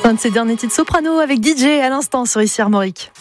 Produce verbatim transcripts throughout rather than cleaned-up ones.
Un de ses derniers titres soprano avec D J à l'instant sur Ici Armorique.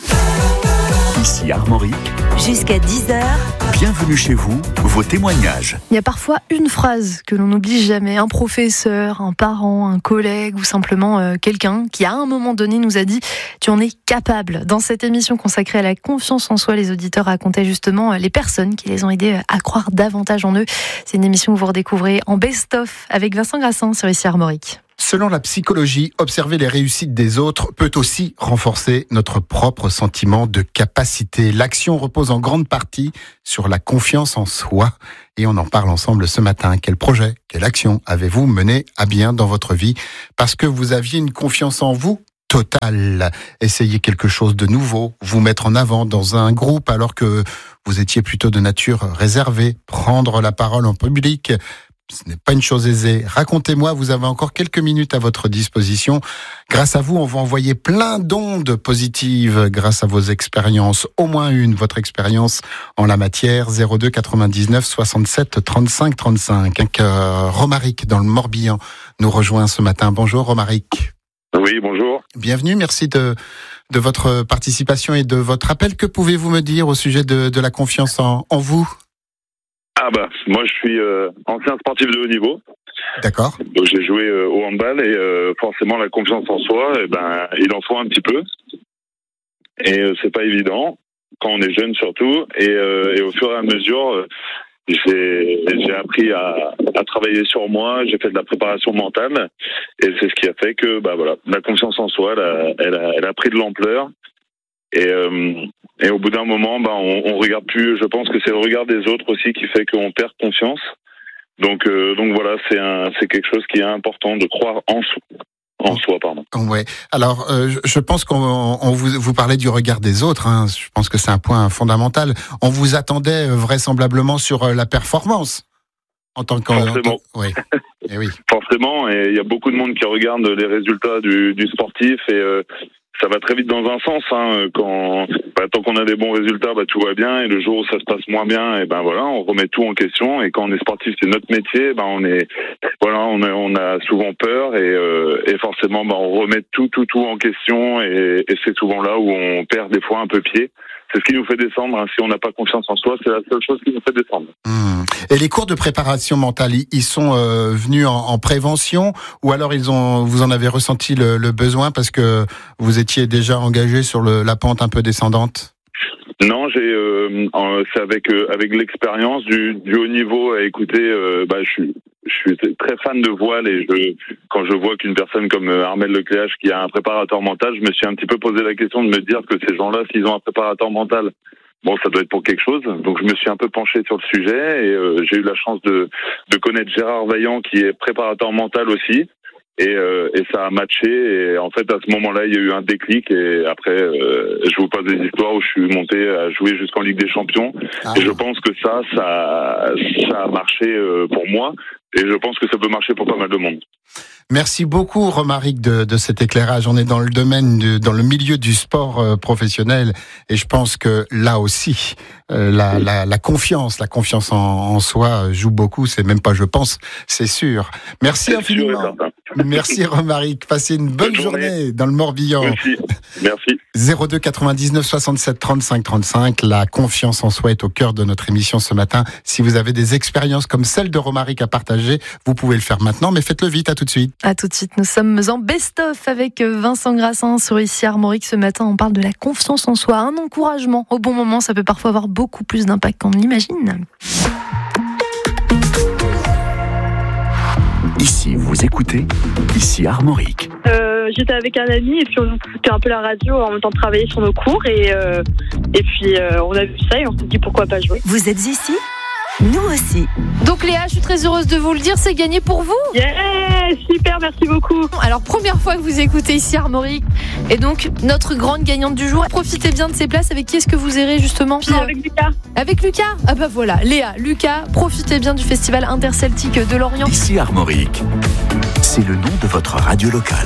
Ici Armorique. Jusqu'à dix heures. Bienvenue chez vous, vos témoignages. Il y a parfois une phrase que l'on n'oublie jamais. Un professeur, un parent, un collègue ou simplement euh, quelqu'un qui à un moment donné nous a dit « tu en es capable ». Dans cette émission consacrée à la confiance en soi, les auditeurs racontaient justement les personnes qui les ont aidés à croire davantage en eux. C'est une émission que vous redécouvrez en best-of avec Vincent Grassin sur Ici Armorique. Selon la psychologie, observer les réussites des autres peut aussi renforcer notre propre sentiment de capacité. L'action repose en grande partie sur la confiance en soi. Et on en parle ensemble ce matin. Quel projet, quelle action avez-vous mené à bien dans votre vie parce que vous aviez une confiance en vous totale? Essayez quelque chose de nouveau, vous mettre en avant dans un groupe alors que vous étiez plutôt de nature réservée, prendre la parole en public. Ce n'est pas une chose aisée. Racontez-moi, vous avez encore quelques minutes à votre disposition. Grâce à vous, on va envoyer plein d'ondes positives grâce à vos expériences. Au moins une, votre expérience en la matière. zéro deux quatre-vingt-dix-neuf soixante-sept trente-cinq trente-cinq. Euh, Romaric, dans le Morbihan, nous rejoint ce matin. Bonjour Romaric. Oui, bonjour. Bienvenue, merci de, de votre participation et de votre appel. Que pouvez-vous me dire au sujet de, de la confiance en, en vous ? Ah bah, moi je suis euh, ancien sportif de haut niveau. D'accord. Donc j'ai joué euh, au handball et euh, forcément la confiance en soi, eh ben, il en faut un petit peu. Et euh, c'est pas évident, quand on est jeune surtout. Et, euh, et au fur et à mesure, euh, j'ai, j'ai appris à, à travailler sur moi, j'ai fait de la préparation mentale. Et c'est ce qui a fait que bah, voilà, la confiance en soi, elle a, elle a, elle a pris de l'ampleur. Et, euh, et au bout d'un moment, bah, on, on regarde plus. Je pense que c'est le regard des autres aussi qui fait qu'on perd confiance. Donc, euh, donc voilà, c'est un, c'est quelque chose qui est important de croire en soi. En soi, pardon. Ouais. Alors, euh, je pense qu'on on vous, vous parlez du regard des autres. Hein. Je pense que c'est un point fondamental. On vous attendait vraisemblablement sur la performance en tant que. Forcément. En tant, oui. Et oui. Forcément. Et il y a beaucoup de monde qui regarde les résultats du, du sportif et. Euh, Ça va très vite dans un sens, hein. Quand, bah, tant qu'on a des bons résultats, bah, tout va bien. Et le jour où ça se passe moins bien, et ben voilà, on remet tout en question. Et quand on est sportif, c'est notre métier. Ben on est, voilà, on a, on a souvent peur et, euh, et forcément, ben on remet tout, tout, tout en question. Et, et c'est souvent là où on perd des fois un peu pied. C'est ce qui nous fait descendre. Hein. Si on n'a pas confiance en soi, c'est la seule chose qui nous fait descendre. Mmh. Et les cours de préparation mentale, ils sont euh, venus en, en prévention ou alors ils ont, vous en avez ressenti le, le besoin parce que vous étiez déjà engagé sur le, la pente un peu descendante? Non, j'ai, euh, c'est avec euh, avec l'expérience du, du haut niveau à écouter. Euh, bah, je suis je suis très fan de voile et je quand je vois qu'une personne comme Armel Lecléache qui a un préparateur mental, je me suis un petit peu posé la question de me dire que ces gens-là, s'ils ont un préparateur mental, bon, ça doit être pour quelque chose. Donc je me suis un peu penché sur le sujet et euh, j'ai eu la chance de de connaître Gérard Vaillant qui est préparateur mental aussi. Et, euh, et ça a matché et en fait à ce moment-là il y a eu un déclic et après euh, je vous passe des histoires où je suis monté à jouer jusqu'en Ligue des Champions ah. Et je pense que ça ça ça a marché pour moi et je pense que ça peut marcher pour pas mal de monde. Merci beaucoup Romaric de, de cet éclairage. On est dans le domaine, de, dans le milieu du sport euh, professionnel et je pense que là aussi, euh, la, la, la confiance, la confiance en, en soi joue beaucoup. C'est même pas je pense, c'est sûr. Merci c'est infiniment. Sûr Merci Romaric. Passez une bonne, bonne journée. journée dans le Morbihan. Merci. Merci. zéro deux quatre-vingt-dix-neuf soixante-sept trente-cinq trente-cinq. La confiance en soi est au cœur de notre émission ce matin. Si vous avez des expériences comme celle de Romaric à partager, vous pouvez le faire maintenant, mais faites-le vite. À tout de suite. À tout de suite, nous sommes en best-of avec Vincent Grassin sur Ici Armorique. Ce matin, on parle de la confiance en soi, un encouragement au bon moment. Ça peut parfois avoir beaucoup plus d'impact qu'on ne l'imagine. Ici, vous écoutez Ici Armorique. Euh, j'étais avec un ami et puis on écoutait un peu la radio en même temps de travailler sur nos cours et, euh, et puis euh, on a vu ça et on s'est dit pourquoi pas jouer. Vous êtes ici ? Nous aussi. Donc Léa, je suis très heureuse de vous le dire, c'est gagné pour vous. Yeah, super, merci beaucoup. Alors première fois que vous écoutez Ici Armorique et donc notre grande gagnante du jour. Profitez bien de ces places. Avec qui est-ce que vous irez justement? Non, avec Lucas. Avec Lucas? Ah bah voilà, Léa, Lucas, profitez bien du festival interceltique de Lorient. Ici Armorique, c'est le nom de votre radio locale.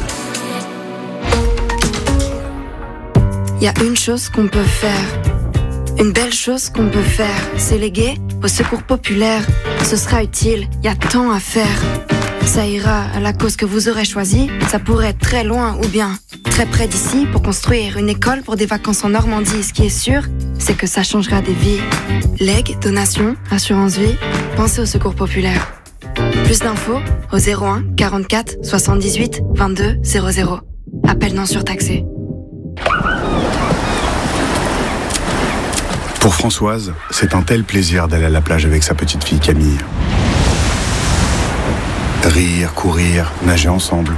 Il y a une chose qu'on peut faire. Une belle chose qu'on peut faire, c'est léguer au secours populaire. Ce sera utile, il y a tant à faire. Ça ira à la cause que vous aurez choisie. Ça pourrait être très loin ou bien très près d'ici pour construire une école pour des vacances en Normandie. Ce qui est sûr, c'est que ça changera des vies. Legs, donations, assurance vie, pensez au secours populaire. Plus d'infos au zéro un quarante-quatre soixante-dix-huit vingt-deux zéro zéro. Appel non surtaxé. Pour Françoise, c'est un tel plaisir d'aller à la plage avec sa petite fille Camille. Rire, courir, nager ensemble.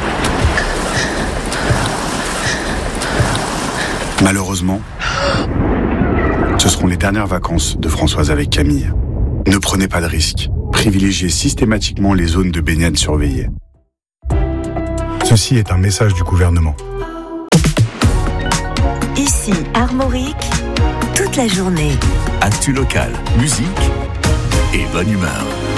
Malheureusement, ce seront les dernières vacances de Françoise avec Camille. Ne prenez pas de risques. Privilégiez systématiquement les zones de baignade surveillées. Ceci est un message du gouvernement. Ici, Armorique, toute la journée. Actu locale, musique et bonne humeur.